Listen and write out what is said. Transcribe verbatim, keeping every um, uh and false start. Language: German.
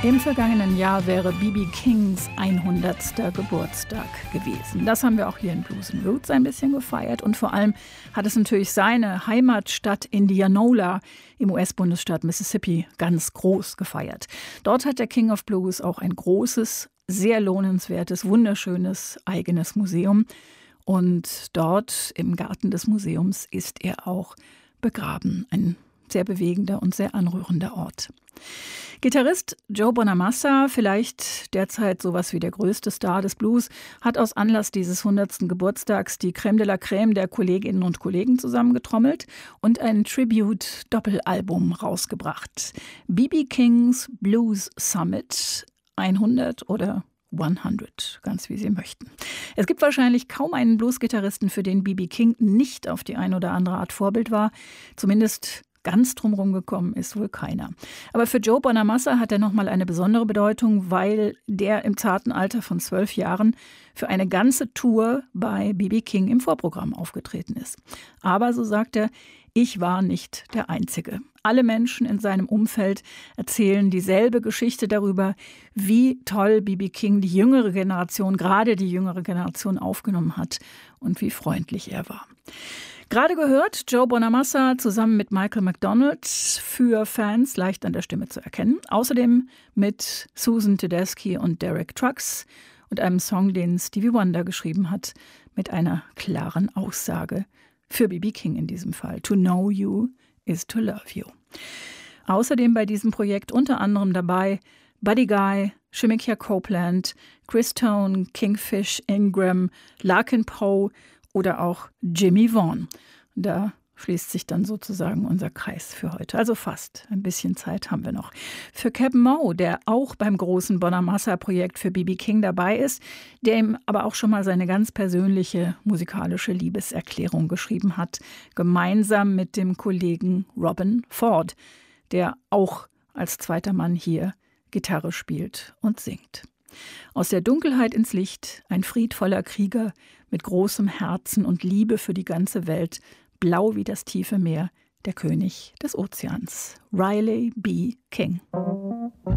Im vergangenen Jahr wäre B B Kings hundertster Geburtstag gewesen. Das haben wir auch hier in Blues and Roots ein bisschen gefeiert. Und vor allem hat es natürlich seine Heimatstadt Indianola im U S-Bundesstaat Mississippi ganz groß gefeiert. Dort hat der King of Blues auch ein großes, sehr lohnenswertes, wunderschönes eigenes Museum. Und dort im Garten des Museums ist er auch begraben. Ein sehr bewegender und sehr anrührender Ort. Gitarrist Joe Bonamassa, vielleicht derzeit sowas wie der größte Star des Blues, hat aus Anlass dieses hundertsten Geburtstags die Crème de la Crème der Kolleginnen und Kollegen zusammengetrommelt und ein Tribute-Doppelalbum rausgebracht. B B Kings Blues Summit hundert oder hundert, ganz wie Sie möchten. Es gibt wahrscheinlich kaum einen Bluesgitarristen, für den B B King nicht auf die eine oder andere Art Vorbild war. Zumindest ganz drumherum gekommen ist wohl keiner. Aber für Joe Bonamassa hat er nochmal eine besondere Bedeutung, weil der im zarten Alter von zwölf Jahren für eine ganze Tour bei B B King im Vorprogramm aufgetreten ist. Aber, so sagt er, ich war nicht der Einzige. Alle Menschen in seinem Umfeld erzählen dieselbe Geschichte darüber, wie toll B B King die jüngere Generation, gerade die jüngere Generation aufgenommen hat und wie freundlich er war. Gerade gehört, Joe Bonamassa zusammen mit Michael McDonald, für Fans leicht an der Stimme zu erkennen. Außerdem mit Susan Tedeschi und Derek Trucks und einem Song, den Stevie Wonder geschrieben hat, mit einer klaren Aussage. Für B B King in diesem Fall. To know you is to love you. Außerdem bei diesem Projekt unter anderem dabei Buddy Guy, Shemekia Copeland, Chris Tone, Kingfish, Ingram, Larkin Poe oder auch Jimmy Vaughn. Da schließt sich dann sozusagen unser Kreis für heute. Also fast. Ein bisschen Zeit haben wir noch. Für Cap'n Mo, der auch beim großen Bonamassa-Projekt für B B King dabei ist, der ihm aber auch schon mal seine ganz persönliche musikalische Liebeserklärung geschrieben hat, gemeinsam mit dem Kollegen Robin Ford, der auch als zweiter Mann hier Gitarre spielt und singt. Aus der Dunkelheit ins Licht, ein friedvoller Krieger mit großem Herzen und Liebe für die ganze Welt, blau wie das tiefe Meer, der König des Ozeans, Riley B. King.